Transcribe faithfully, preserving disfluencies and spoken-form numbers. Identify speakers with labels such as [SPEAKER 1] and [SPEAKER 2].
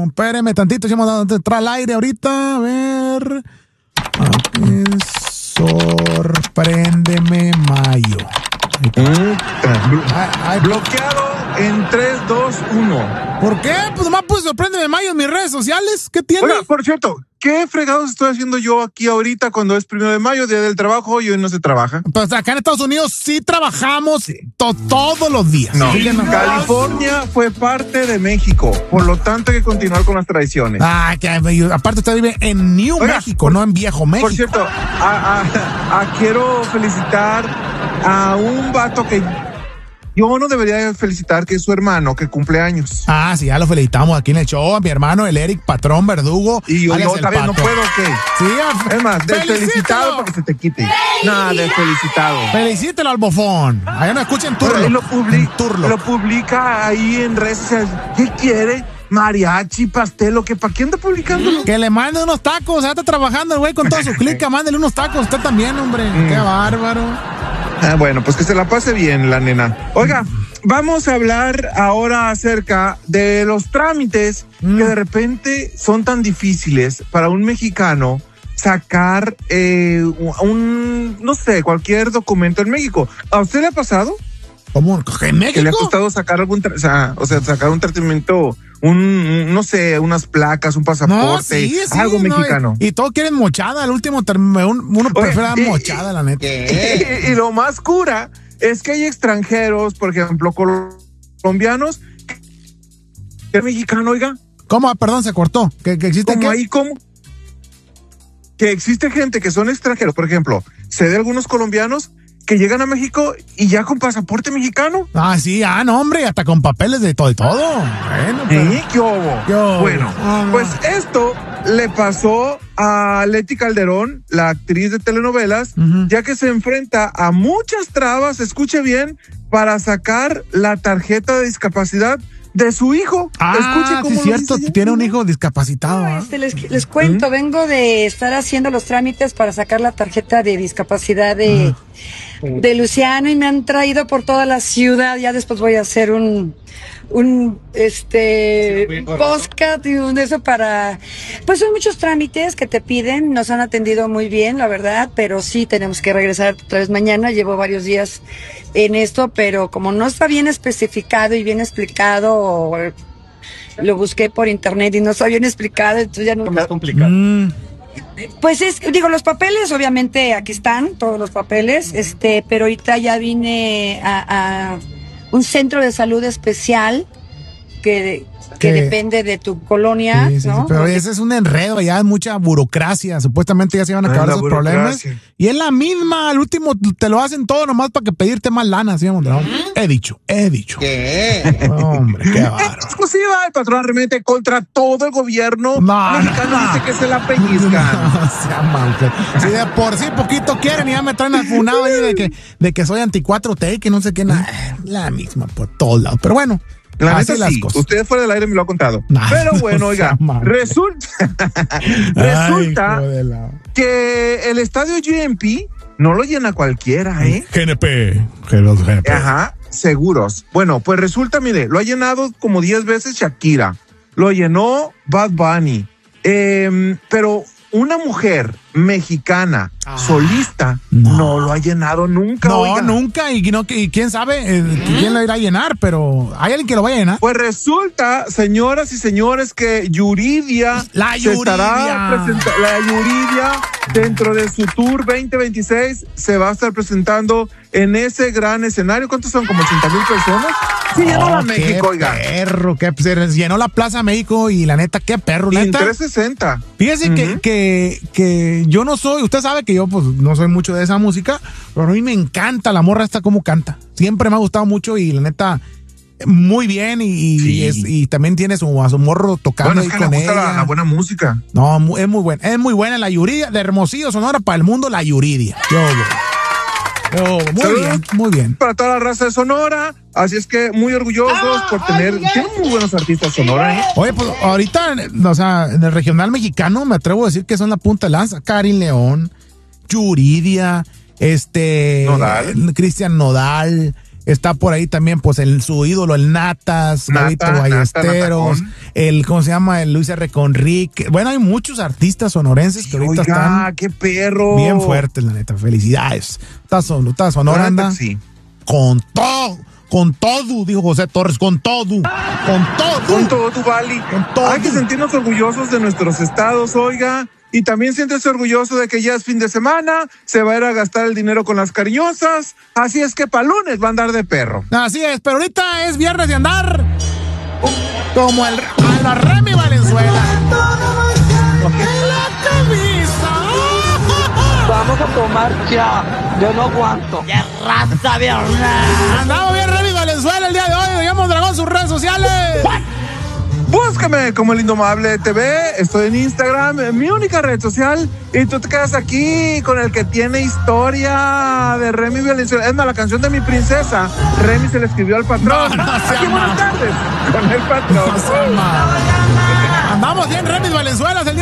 [SPEAKER 1] Espéreme tantito, ya vamos a entrar al aire ahorita. A ver. Aquí, sorpréndeme Mayo.
[SPEAKER 2] Mm, ay, ay, bloqueado en tres, dos, uno.
[SPEAKER 1] ¿Por qué? Pues nomás puse sorpréndeme Mayo en mis redes sociales. ¿Qué tiene?
[SPEAKER 2] Oiga, por cierto, ¿qué fregados estoy haciendo yo aquí ahorita cuando es primero de mayo, día del trabajo, y hoy no se trabaja?
[SPEAKER 1] Pues acá en Estados Unidos sí trabajamos sí. To todos los días.
[SPEAKER 2] No. Sí, no. California fue parte de México, por lo tanto hay que continuar con las tradiciones.
[SPEAKER 1] Ah, que aparte usted vive en New Oiga, México, por, no en Viejo México.
[SPEAKER 2] Por cierto, a, a, a, quiero felicitar a un vato que yo no debería felicitar, que es su hermano, que cumple años.
[SPEAKER 1] Ah, sí, ya lo felicitamos aquí en el show, a mi hermano, el Eric Patrón Verdugo.
[SPEAKER 2] Y yo, yo otra vez no puedo, ¿qué?
[SPEAKER 1] Sí,
[SPEAKER 2] es más, de felicitado para que se te quite. Nada, de felicitado.
[SPEAKER 1] Felicítelo al bofón. Allá no escuchen Turlo.
[SPEAKER 2] Él lo, publi lo publica ahí en redes sociales. ¿Qué quiere? Mariachi, pastel, ¿o qué? ¿Para quién anda publicándolo?
[SPEAKER 1] Que le mande unos tacos, ya está trabajando el güey con todo su clica, mándele unos tacos, usted también, hombre. Mm. Qué bárbaro.
[SPEAKER 2] Ah, bueno, pues que se la pase bien la nena. Oiga, vamos a hablar ahora acerca de los trámites mm. que de repente son tan difíciles para un mexicano sacar eh, un, no sé, cualquier documento en México. ¿A usted le ha pasado?
[SPEAKER 1] ¿Cómo? ¿En México?
[SPEAKER 2] Que le ha costado sacar algún, o sea, o sea sacar un tratamiento, un, no sé, unas placas, un pasaporte, no, sí, sí, algo no, mexicano.
[SPEAKER 1] Y, y todos quieren mochada, al último uno, uno prefiere dar mochada, la neta.
[SPEAKER 2] Y, y, y lo más cura es que hay extranjeros, por ejemplo, colombianos, que es mexicano, oiga.
[SPEAKER 1] ¿Cómo? Perdón, se cortó. ¿Que, que existe
[SPEAKER 2] ¿Cómo
[SPEAKER 1] qué?
[SPEAKER 2] ahí, cómo? Que existe gente que son extranjeros, por ejemplo, sé de algunos colombianos que llegan a México y ya con pasaporte mexicano.
[SPEAKER 1] Ah, sí, ah, no, hombre, hasta con papeles de todo y todo. Bueno, pero...
[SPEAKER 2] ¿Sí? ¿Qué hubo?
[SPEAKER 1] ¿Qué hubo?
[SPEAKER 2] Bueno,
[SPEAKER 1] ah,
[SPEAKER 2] pues esto le pasó a Leti Calderón, la actriz de telenovelas, uh-huh. ya que se enfrenta a muchas trabas, escuche bien, para sacar la tarjeta de discapacidad de su hijo.
[SPEAKER 1] Ah, escuche cómo sí, cierto, tiene un hijo discapacitado.
[SPEAKER 3] ¿eh? Este, les, les cuento, ¿Mm? vengo de estar haciendo los trámites para sacar la tarjeta de discapacidad de, uh-huh. de Luciano, y me han traído por toda la ciudad. Ya después voy a hacer un un este sí, podcast y un eso para, pues son muchos trámites que te piden. Nos han atendido muy bien, la verdad, pero sí tenemos que regresar otra vez mañana. Llevo varios días en esto, pero como no está bien especificado y bien explicado, lo busqué por internet y no está bien explicado, entonces ya no
[SPEAKER 2] es complicado. Mm.
[SPEAKER 3] Pues es, digo, los papeles, obviamente aquí están todos los papeles, este, pero ahorita ya vine a, a un centro de salud especial que, que depende de tu colonia,
[SPEAKER 1] sí, sí,
[SPEAKER 3] ¿no?
[SPEAKER 1] Sí, pero
[SPEAKER 3] Porque...
[SPEAKER 1] ese es un enredo, ya es mucha burocracia, supuestamente ya se van a acabar ah, esos problemas, y es la misma, al último te lo hacen todo nomás para que pedirte más lana, ¿sí? ¿no? He dicho, he dicho.
[SPEAKER 2] ¿Qué?
[SPEAKER 1] Hombre, qué bárbaro.
[SPEAKER 2] Exclusiva, el patrón arremete contra todo el gobierno
[SPEAKER 1] no,
[SPEAKER 2] mexicano,
[SPEAKER 1] no,
[SPEAKER 2] dice que se la pellizcan.
[SPEAKER 1] No, sea mal, si de por sí poquito quieren y ya me traen al funado ahí de que, de que soy anti cuatro T y que no sé qué, nada, la misma por todos lados, pero bueno.
[SPEAKER 2] La neta sí, usted fuera del aire me lo ha contado. Nah, pero bueno, no oiga, resulta, resulta Ay, la... que el estadio G N P no lo llena cualquiera, ¿eh?
[SPEAKER 1] G N P, G N P.
[SPEAKER 2] Ajá, seguros. Bueno, pues resulta, mire, lo ha llenado como diez veces Shakira, lo llenó Bad Bunny, eh, pero una mujer mexicana ah, solista no. no lo ha llenado nunca.
[SPEAKER 1] No,
[SPEAKER 2] oiga.
[SPEAKER 1] nunca, y, no, y quién sabe eh, ¿Mm? quién lo irá a llenar, pero hay alguien que lo vaya a llenar.
[SPEAKER 2] Pues resulta, señoras y señores, que Yuridia
[SPEAKER 1] la
[SPEAKER 2] se
[SPEAKER 1] Yuridia.
[SPEAKER 2] estará presentando, la Yuridia dentro de su tour veinte veintiséis se va a estar presentando en ese gran escenario. ¿Cuántos son? ¿Como ochenta mil personas? Sí, oh, llenó la México, oiga.
[SPEAKER 1] Perro, que se llenó la Plaza México y la neta, qué perro,
[SPEAKER 2] y
[SPEAKER 1] neta.
[SPEAKER 2] En trescientos sesenta.
[SPEAKER 1] Fíjese uh-huh. que, que, que yo no soy, usted sabe que yo pues no soy mucho de esa música, pero a mí me encanta la morra esta como canta. Siempre me ha gustado mucho y la neta, muy bien, y, sí. y, es, y también tiene su, a su morro tocando bueno,
[SPEAKER 2] ahí
[SPEAKER 1] es que
[SPEAKER 2] con
[SPEAKER 1] le
[SPEAKER 2] gusta
[SPEAKER 1] ella.
[SPEAKER 2] La, la buena música.
[SPEAKER 1] No, es muy buena, es muy buena la Yuridia, de Hermosillo, Sonora, para el mundo, la Yuridia. Yo, Oh, muy Saludos bien, muy bien.
[SPEAKER 2] Para toda la raza de Sonora, así es que muy orgullosos ah, por tener, oh, yes. tienen muy buenos artistas Sonora, ¿eh?
[SPEAKER 1] Oye, pues ahorita, o sea, en el regional mexicano me atrevo a decir que son la punta de lanza. Karin León, Yuridia, este,
[SPEAKER 2] Nodal.
[SPEAKER 1] Cristian Nodal, Está por ahí también, pues, el, su ídolo, el Natas,
[SPEAKER 2] Nata,
[SPEAKER 1] Gabito
[SPEAKER 2] Nata,
[SPEAKER 1] Ballesteros,
[SPEAKER 2] Natacón.
[SPEAKER 1] el, ¿cómo se llama? El Luis R. Conrique. Bueno, hay muchos artistas sonorenses que ahorita
[SPEAKER 2] Oiga,
[SPEAKER 1] están
[SPEAKER 2] qué perro.
[SPEAKER 1] bien fuertes, la neta. Felicidades. Está, son, está Sonora,
[SPEAKER 2] La neta
[SPEAKER 1] anda
[SPEAKER 2] que sí.
[SPEAKER 1] con todo, con todo, dijo José Torres, con todo, con todo.
[SPEAKER 2] Con todo tu Bali.
[SPEAKER 1] Con todo.
[SPEAKER 2] Hay que sentirnos orgullosos de nuestros estados, oiga. Y también siéntese orgulloso de que ya es fin de semana, se va a ir a gastar el dinero con las cariñosas. Así es que para lunes va a andar de perro.
[SPEAKER 1] Así es, pero ahorita es viernes de andar como el, a la Remy Valenzuela. La camisa.
[SPEAKER 4] Vamos a tomar ya. Yo no aguanto. ¡Qué raza, viernes!
[SPEAKER 1] Andamos bien, Remy Valenzuela, el día de hoy. Digamos Dragón, sus redes sociales.
[SPEAKER 2] Búscame como el Indomable T V, estoy en Instagram, mi única red social, y tú te quedas aquí con el que tiene historia de Remy Valenzuela. Es más, la canción de mi princesa, Remy se le escribió al patrón.
[SPEAKER 1] No, no sea
[SPEAKER 2] Aquí, buenas
[SPEAKER 1] mal.
[SPEAKER 2] tardes, con el patrón.
[SPEAKER 1] No sea mal. Andamos bien, Remy Valenzuela, el